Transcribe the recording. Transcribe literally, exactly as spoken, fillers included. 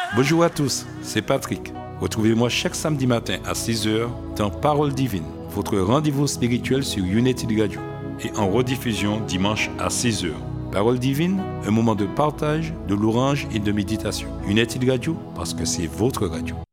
Bonjour à tous, c'est Patrick. Retrouvez-moi chaque samedi matin à six heures dans Parole Divine, votre rendez-vous spirituel sur Unity Radio et en rediffusion dimanche à six heures. Parole Divine, un moment de partage, de louange et de méditation. Unity Radio, parce que c'est votre radio.